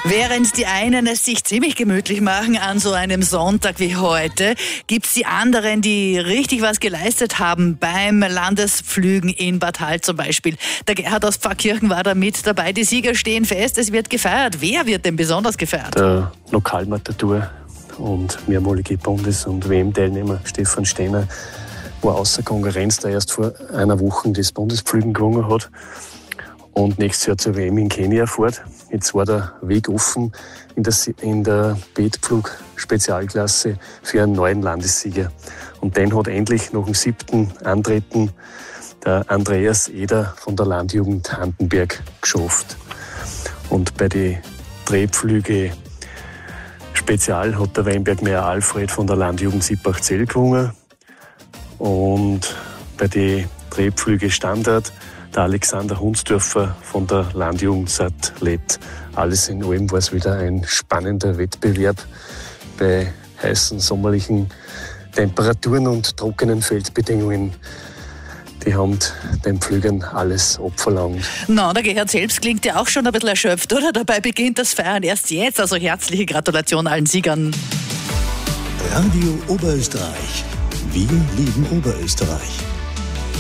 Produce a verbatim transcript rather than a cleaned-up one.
Während die einen es sich ziemlich gemütlich machen an so einem Sonntag wie heute, gibt's die anderen, die richtig was geleistet haben beim Landespflügen in Bad Hall zum Beispiel. Der Gerhard aus Pfarrkirchen war da mit dabei. Die Sieger stehen fest, es wird gefeiert. Wer wird denn besonders gefeiert? Der Lokalmatador und mehrmalige Bundes- und W M-Teilnehmer Stefan Steiner war außer Konkurrenz, der erst vor einer Woche das Bundespflügen gewonnen hat und nächstes Jahr zur W M in Kenia fährt. Jetzt war der Weg offen in der, in der Beetpflug-Spezialklasse für einen neuen Landessieger. Und den hat endlich nach dem siebten Antreten der Andreas Eder von der Landjugend Handenberg geschafft. Und bei den Drehpflüge Spezial hat der Weinbergmeier Alfred von der Landjugend Sippach-Zell gewonnen. Und bei den Drehpflüge Standard der Alexander Hunsdörfer von der Landjugend Sattlet. Alles in allem war es wieder ein spannender Wettbewerb bei heißen sommerlichen Temperaturen und trockenen Feldbedingungen. Die haben den Pflügern alles abverlangt. Na, der Gerhard selbst klingt ja auch schon ein bisschen erschöpft, oder? Dabei beginnt das Feiern erst jetzt. Also herzliche Gratulation allen Siegern. Radio Oberösterreich. Wir lieben Oberösterreich.